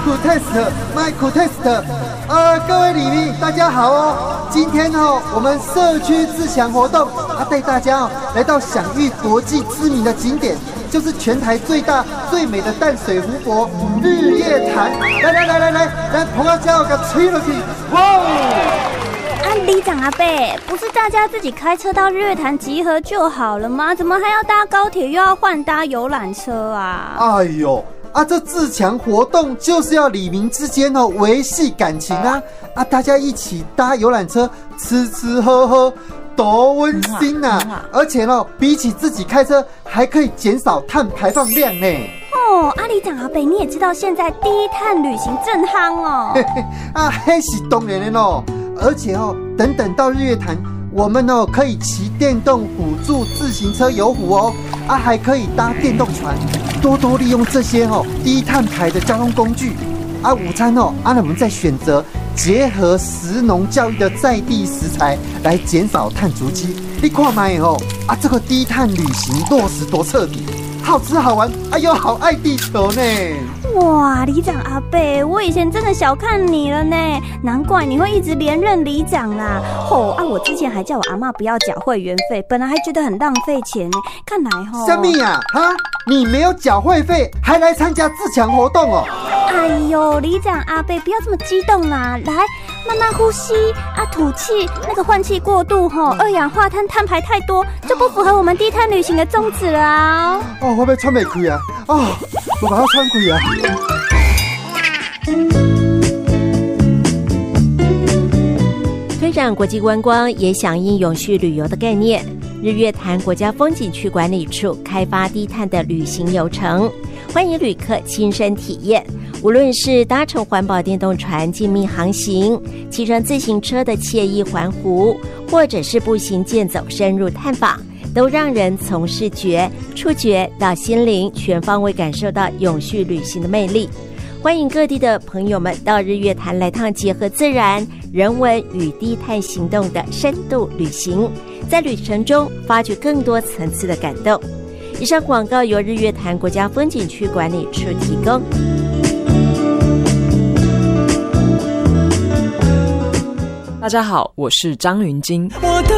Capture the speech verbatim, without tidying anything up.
酷 test， 麦酷 test。呃，各位里民，大家好哦！今天哦，我们社区自强活动啊，带大家哦来到享誉国际知名的景点，就是全台最大最美的淡水湖泊日月潭。来来来来来，来捧个脚给吹了去，哇！ 啊，里长阿伯，不是大家自己开车到日月潭集合就好了吗？怎么还要搭高铁，又要换搭游览车啊？ 哎呦！啊，这自强活动就是要里民之间哦维系感情啊！啊，大家一起搭游览车，吃吃喝喝，多温馨呐、啊！而且哦，比起自己开车，还可以减少碳排放量呢。 哦，阿里长阿伯，你也知道现在低碳旅行正夯哦。 嘿嘿，啊，那是当然的哦。而且哦，等等到日月潭，我们哦可以骑电动辅助自行车游湖哦，啊，还可以搭电动船。多多利用这些哦低碳排的交通工具啊，午餐哦啊，那我们再选择结合食农教育的在地食材来减少碳足迹。你看嘛哦啊，这个低碳旅行落实多彻底，好吃好玩，哎呦，好爱地球呢！ 哇，里长阿伯，我以前真的小看你了呢，难怪你会一直连任里长啦。吼、哦、啊，我之前还叫我阿嬷不要缴会员费，本来还觉得很浪费钱呢，看来吼。 什么呀？哈，你没有缴会费，还来参加自强活动哦？ 哎呦，里长阿伯，不要这么激动啦，来，慢慢呼吸啊，吐气，那个换气过度吼，二氧化碳碳排太多，就不符合我们低碳旅行的宗旨了啊。 哦，我要喘不开啊！哦，我把它喘开啊！ 推展国际观光也响应永续旅游的概念，日月潭国家风景区管理处开发低碳的旅行游程，欢迎旅客亲身体验。无论是搭乘环保电动船静谧航行，骑乘自行车的惬意环湖，或者是步行健走深入探访，都让人从视觉、触觉到心灵全方位感受到永续旅行的魅力。欢迎各地的朋友们到日月潭来趟结合自然、人文与低碳行动的深度旅行，在旅程中发掘更多层次的感动。以上广告由日月潭国家风景区管理处提供。 大家好，我是张云晶。